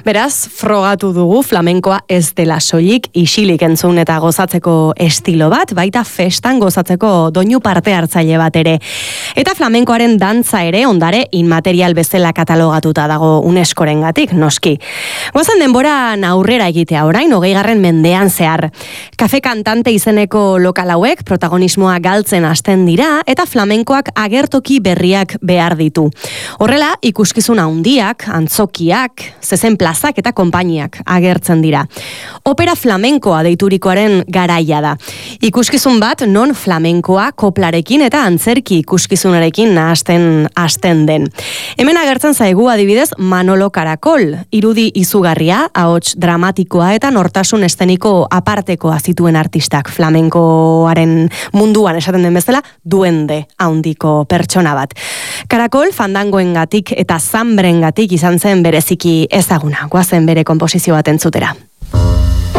Beraz, frogatu dugu flamenkoa ez dela soilik isilik entzun eta gozatzeko estilo bat, baita festan gozatzeko doinu parte hartzaile bat ere. Eta flamenkoaren dantza ere ondare inmaterial bezala katalogatuta dago UNESCO-rengatik, noski. Goazen denboran aurrera egitea orain, 20. mendean zehar. Kafe kantante izeneko lokal hauek protagonismoa galtzen hasten dira eta flamenkoak agertoki berriak behar ditu. Horrela, ikuskizun handiak, antzokiak, zezen plazak eta konpainiak agertzen dira. Opera flamenkoa deiturikoaren garaia da. Ikuskizun bat non flamenkoa koplarekin eta antzerki ikuskizunarekin nahasten hasten den. Hemen agertzen zaigu adibidez Manolo Karakol, irudi izugarria, ahots dramatikoa eta nortasun esteniko apartekoa zituen artistak flamenkoaren munduan esaten den bezala duende handiko pertsona bat. Karakol fandangoengatik eta zambrengatik izan zen bereziki ezaguna. Goazen bere konposizio bat entzutera.